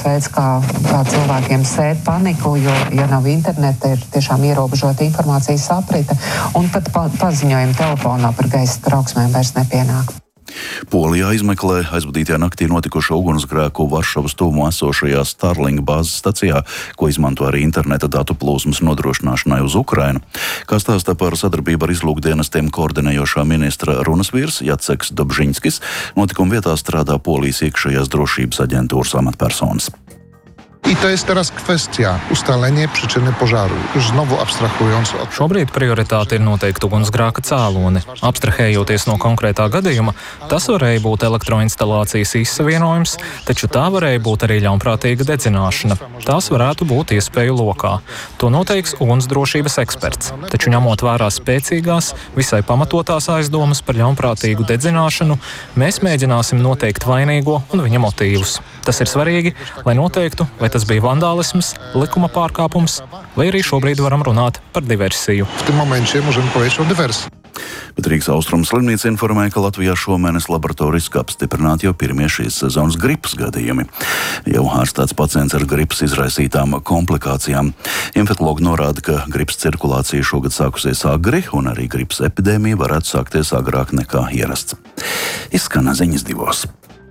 veids, kā cilvēkiem sēt paniku, jo, ja nav interneta, ir tiešām ierobežota informācijas aprite, un pat paziņojumi telefonā par gaisa trauksmēm vairs nepienāk. Polijā izmeklē aizvadītajā naktī notikušo ugunsgrēku Varšavas tuvumā esošajā Starlink bāzes stacijā, ko izmanto arī interneta datu plūsmas nodrošināšanai uz Ukrainu. Kā stāsta par sadarbību ar izlūkdienestiem koordinējošā ministra runas vīrs Jaceks Dobžiņskis, notikuma vietā strādā Polijas iekšējās drošības aģentūras amatpersonas. I to jest teraz kwestia ustalenie przyczyny požaru. Znovu abstrahując od... Šobrīd prioritāte ir noteikt ugunsgrēka cēloni. Abstrahējoties no konkrētā gadījuma, tas varēja būt elektroinstalācijas izsavienojums, taču tā varēja būt arī ļaunprātīga dedzināšana. Tās varētu būt iespēju lokā. To noteiks ugunsdrošības eksperts. Taču ņemot vērā spēcīgās, visai pamatotās aizdomas par ļaunprātīgu dedzināšanu, mēs mēģināsim noteikt vainīgo un viņa motīvus. Tas ir svarīgi, lai noteiktu, vai tas bija vandālisms, likuma pārkāpums, vai arī šobrīd varam runāt par diversiju. W tym momencie możemy powiedzieć o dywersji. Bet Rīgas Austrumu slimnīca informēja, ka Latvijā šomēnes laboratoriski apstiprināti jau pirmie šīs sezonas gripas gadījumi. Jau ārstēts pacients ar gripas izraisītām komplikācijām. Infektologi norāda, ka gripas cirkulācija šogad sākusies agri, un arī gripas epidēmija varētu sākties agrāk nekā ierasts. Izskan ziņas 2.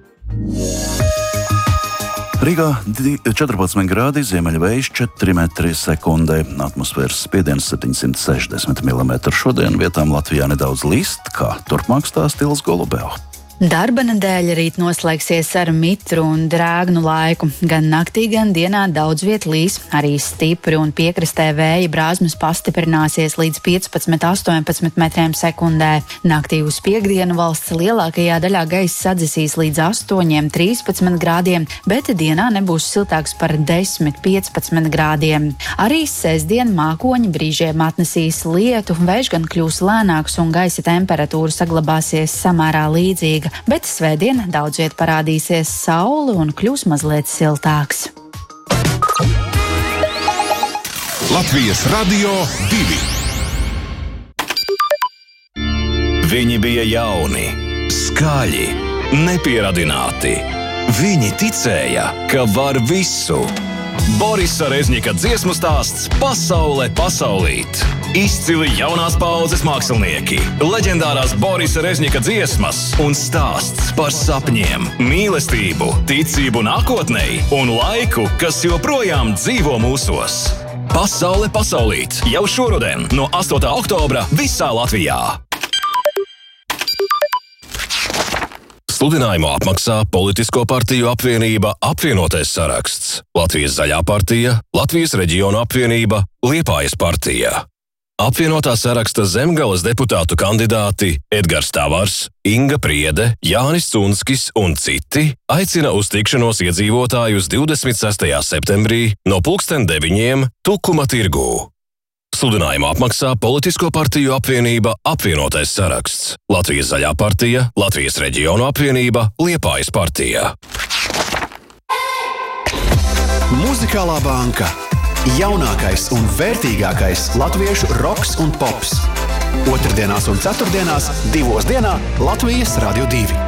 Rīgā 14 grādi, ziemeļvējš 4 metri sekundē, atmosfēras spiediens 760 mm. Šodien vietām Latvijā nedaudz līst, kā turpmāk stāsta Ilze Golubeva. Darba nedēļa rīt noslēgsies ar mitru un drēgnu laiku. Gan naktī, gan dienā daudz viet līs, arī stipri un piekrastē vēja brāzmas pastiprināsies līdz 15–18 metriem sekundē. Naktī uz piekdienu valsts lielākajā daļā gaisa sadzisīs līdz 8–13 grādiem, bet dienā nebūs siltāks par 10–15 grādiem. Arī sestdien mākoņi brīžiem atnesīs lietu, vējš gan kļūs lēnāks un gaisa temperatūra saglabāsies samērā līdzīga. Bet svētdien daudz viet parādīsies saule un kļūs mazliet siltāks. Latvijas Radio 2. Viņi bija jauni, skaļi, nepieradināti. Viņi ticēja, ka var visu. Borisa Rezņika dziesmu stāsts Pasaule pasaulīt. Izcili jaunās paaudzes mākslinieki, leģendārās Borisa Rezņika dziesmas un stāsts par sapņiem, mīlestību, ticību nākotnei un laiku, kas joprojām dzīvo mūsos. Pasaule pasaulīt jau šoruden no 8. oktobra visā Latvijā. Sludinājumu apmaksā Politisko partiju apvienība Apvienotais saraksts, Latvijas Zaļā partija, Latvijas Reģionu apvienība, Liepājas partija. Apvienotā saraksta Zemgales deputātu kandidāti Edgars Tavars, Inga Priede, Jānis Cunskis un citi aicina uz tikšanos iedzīvotājus 26. septembrī no 9:00 Tukuma tirgū. Sludinājumu apmaksā Politisko partiju apvienība Apvienotais saraksts, Latvijas Zaļā partija, Latvijas Reģionu apvienība, Liepājas partija. Muzikālā banka. Jaunākais un vērtīgākais latviešu roks un pops. Otrdienās un ceturtdienās 2 dienā Latvijas Radio 2.